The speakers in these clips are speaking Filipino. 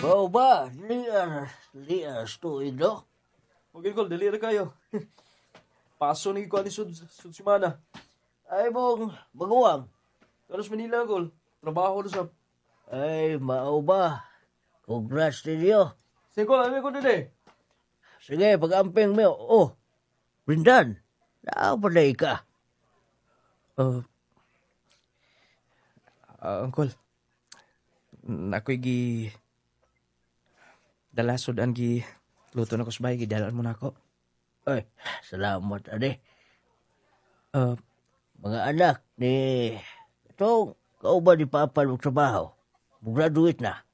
Bao ba? Liar, tuig no? Okay, Kol, dali ra kayo. Paso ni ko ni sud semana. Ay mong maguwang. Alas Manila, Kol. Trabaho na sa... Ay, mao ba? Congrats ninyo. Sige, Kol, ano ko din. Sige, pag-amping mo. Oh, Brindan, naapaday ka. Uh, Uncle, nakoy gi dalasod an gi luto na ko sa bahay, gidalan mo na ako. Ay, salamat, ade. Uh, Mga anak ni... Itong, kauban ni Papa magtrabaho. Mag-graduate na.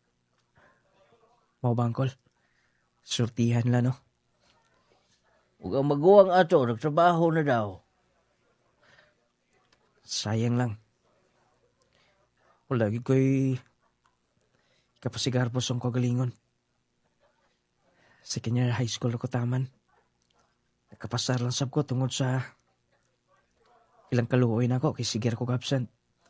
Mau ba, Uncle? Surtihan la, no? Huwag ang maguwang ato, nagtrabaho na daw. Sayang lang. Wala, ko'y kapasigar po sa kagalingon. Sa kanya high school ako taman. Nakapasar lang sab ko tungod sa ilang kaluoy na ako kay sigar ko absent.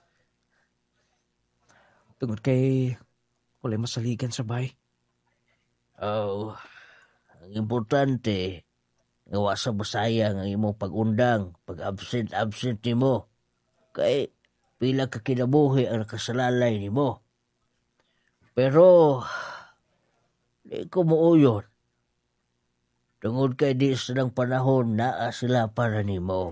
Tungod kay wala masaligan sa bahay. Oh, ang importante, nga wasa masayang ang imong pag-undang, pag-absent ni mo. Kay pila ka kinabuhi ang nakasalalay ni mo. Pero, di ko muuyon. Tungod kay di silang panahon naa sila para ni mo.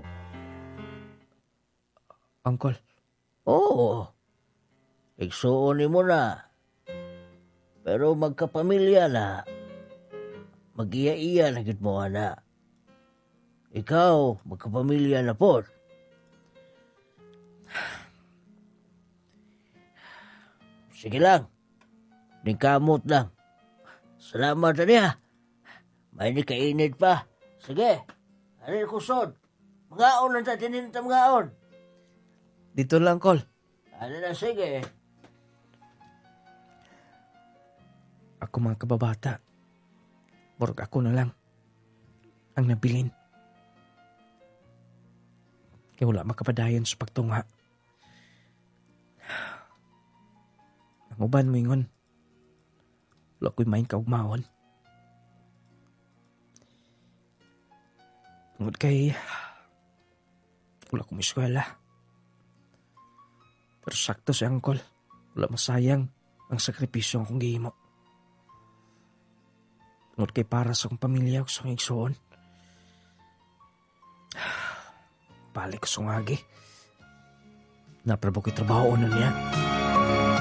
Uncle, Oo, igsuon ni mo na. Pero magkapamilya na, mag-iya-iya na gid mo na. Ikaw, magkapamilya na po. Sige lang, kamot lang. Salamat na niya. May ni kainit pa. Sige, ano kusod? Mangaon lang ta, tininta mangaon. dito lang, Uncle. Ano na, sige. Ako mga kababata. Borog ako na lang ang nabilin. Kaya wala makapadayon sa pagtunga. Ang uban mo ingon. Wala ko'y main kaugmahon. Tungod kay wala kong eskwela. Pero sakto si Uncle. Wala masayang ang sakripisyo akong gihimo. Tungod kay para sa akong pamilya o sa akong igsoon. Balik ko sa ngagi. Naprabo ko'y trabaho na niya.